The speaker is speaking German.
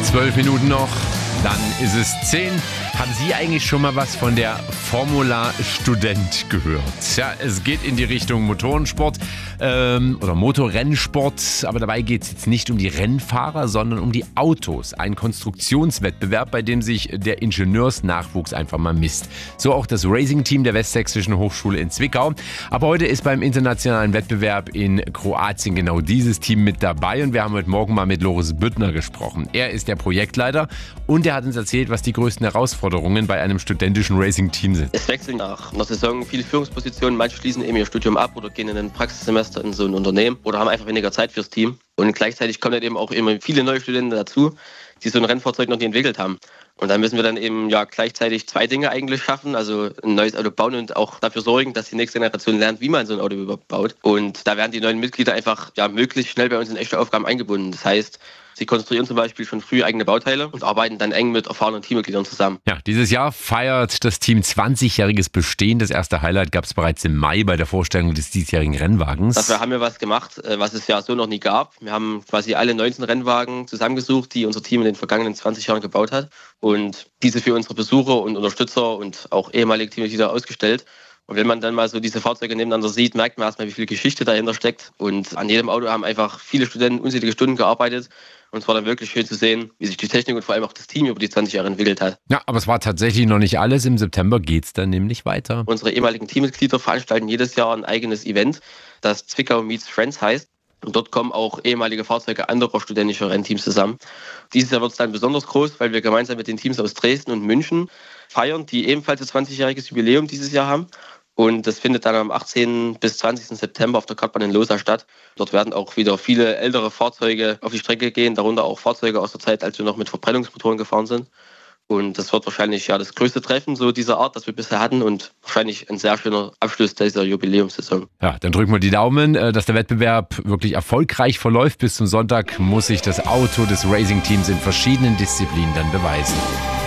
12 Minuten noch, dann ist es 10. Haben Sie eigentlich schon mal was von der Formula Student gehört? Ja, es geht in die Richtung Motorensport oder Motorrennsport, aber dabei geht es jetzt nicht um die Rennfahrer, sondern um die Autos. Ein Konstruktionswettbewerb, bei dem sich der Ingenieursnachwuchs einfach mal misst. So auch das Racing-Team der Westsächsischen Hochschule in Zwickau. Aber heute ist beim internationalen Wettbewerb in Kroatien genau dieses Team mit dabei und wir haben heute Morgen mal mit Loris Büttner gesprochen. Er ist der Projektleiter und er hat uns erzählt, was die größten Herausforderungen bei einem studentischen Racing-Team sind. Es wechseln nach einer Saison viele Führungspositionen. Manche schließen eben ihr Studium ab oder gehen in ein Praxissemester in so ein Unternehmen oder haben einfach weniger Zeit fürs Team. Und gleichzeitig kommen dann eben auch immer viele neue Studenten dazu, die so ein Rennfahrzeug noch nie entwickelt haben. Und dann müssen wir dann eben gleichzeitig zwei Dinge eigentlich schaffen, also ein neues Auto bauen und auch dafür sorgen, dass die nächste Generation lernt, wie man so ein Auto überhaupt baut. Und da werden die neuen Mitglieder einfach möglichst schnell bei uns in echte Aufgaben eingebunden. Das heißt, sie konstruieren zum Beispiel schon früh eigene Bauteile und arbeiten dann eng mit erfahrenen Teammitgliedern zusammen. Ja, dieses Jahr feiert das Team 20-jähriges Bestehen. Das erste Highlight gab es bereits im Mai bei der Vorstellung des diesjährigen Rennwagens. Dafür haben wir was gemacht, was es ja so noch nie gab. Wir haben quasi alle 19 Rennwagen zusammengesucht, die unser Team in den vergangenen 20 Jahren gebaut hat und diese für unsere Besucher und Unterstützer und auch ehemalige Teammitglieder ausgestellt. Und wenn man dann mal so diese Fahrzeuge nebeneinander sieht, merkt man erstmal, wie viel Geschichte dahinter steckt. Und an jedem Auto haben einfach viele Studenten unzählige Stunden gearbeitet. Und es war dann wirklich schön zu sehen, wie sich die Technik und vor allem auch das Team über die 20 Jahre entwickelt hat. Ja, aber es war tatsächlich noch nicht alles. Im September geht es dann nämlich weiter. Unsere ehemaligen Teammitglieder veranstalten jedes Jahr ein eigenes Event, das Zwickau Meets Friends heißt. Und dort kommen auch ehemalige Fahrzeuge anderer studentischer Rennteams zusammen. Dieses Jahr wird es dann besonders groß, weil wir gemeinsam mit den Teams aus Dresden und München feiern, die ebenfalls ein 20-jähriges Jubiläum dieses Jahr haben. Und das findet dann am 18. bis 20. September auf der Kartbahn in Losa statt. Dort werden auch wieder viele ältere Fahrzeuge auf die Strecke gehen, darunter auch Fahrzeuge aus der Zeit, als wir noch mit Verbrennungsmotoren gefahren sind. Und das wird wahrscheinlich das größte Treffen so dieser Art, das wir bisher hatten und wahrscheinlich ein sehr schöner Abschluss dieser Jubiläumssaison. Ja, dann drücken wir die Daumen, dass der Wettbewerb wirklich erfolgreich verläuft. Bis zum Sonntag muss sich das Auto des Racing-Teams in verschiedenen Disziplinen dann beweisen.